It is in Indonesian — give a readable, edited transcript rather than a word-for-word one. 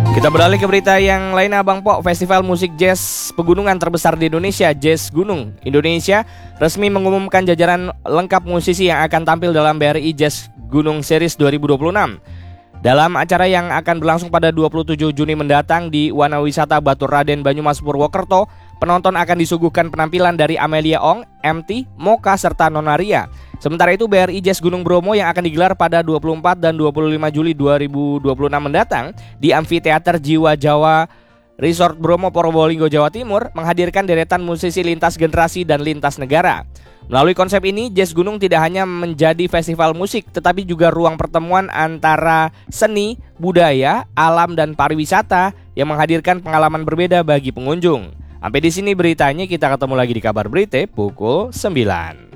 Kita beralih ke berita yang lainnya, Bang Po. Festival musik jazz pegunungan terbesar di Indonesia, Jazz Gunung Indonesia, resmi mengumumkan jajaran lengkap musisi yang akan tampil dalam BRI Jazz Gunung Series 2026. Dalam acara yang akan berlangsung pada 27 Juni mendatang di Wana Wisata Batur Raden Banyumas Purwokerto, penonton akan disuguhkan penampilan dari Amelia Ong, MT, Moka, serta Nonaria. Sementara itu BRI Jazz Gunung Bromo yang akan digelar pada 24 dan 25 Juli 2026 mendatang di Amfiteater Jiwa Jawa Resort Bromo Probolinggo, Jawa Timur menghadirkan deretan musisi lintas generasi dan lintas negara. Melalui konsep ini, Jazz Gunung tidak hanya menjadi festival musik tetapi juga ruang pertemuan antara seni, budaya, alam dan pariwisata yang menghadirkan pengalaman berbeda bagi pengunjung. Sampai di sini beritanya, kita ketemu lagi di Kabar Berita pukul 9.